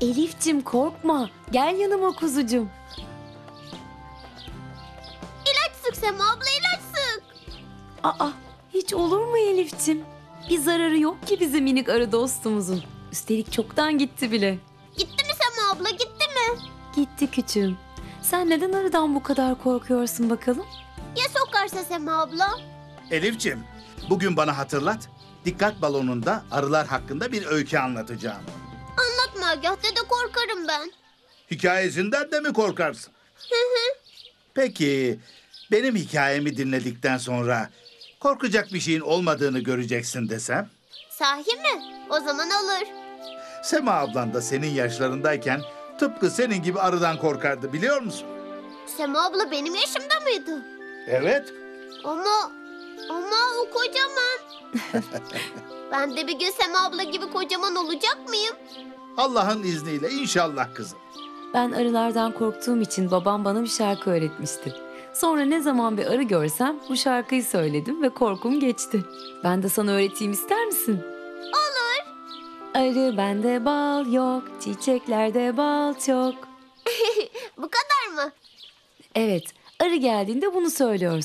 Elif'cim korkma. Gel yanıma kuzucum. İlaç sık Sema abla, ilaç sık. Aa, hiç olur mu Elif'cim? Bir zararı yok ki bizim minik arı dostumuzun. Üstelik çoktan gitti bile. Gitti mi Sema abla, gitti mi? Gitti küçüğüm. Sen neden arıdan bu kadar korkuyorsun bakalım? Ya sokarsa Sema abla? Elif'ciğim, bugün bana hatırlat. Dikkat balonunda arılar hakkında bir öykü anlatacağım. Anlatma Agah dede, korkarım ben. Hikayesinden de mi korkarsın? Peki, benim hikayemi dinledikten sonra korkacak bir şeyin olmadığını göreceksin desem? Sahi mi? O zaman olur. Sema ablan da senin yaşlarındayken tıpkı senin gibi arıdan korkardı, biliyor musun? Sema abla benim yaşımda mıydı? Evet. Ama o kocaman. Ben de bir gün Sema abla gibi kocaman olacak mıyım? Allah'ın izniyle inşallah kızım. Ben arılardan korktuğum için babam bana bir şarkı öğretmişti. Sonra ne zaman bir arı görsem bu şarkıyı söyledim ve korkum geçti. Ben de sana öğreteyim, ister misin? Olur. Arı bende bal yok, çiçeklerde bal çok. Bu kadar mı? Evet, arı geldiğinde bunu söylüyorsun.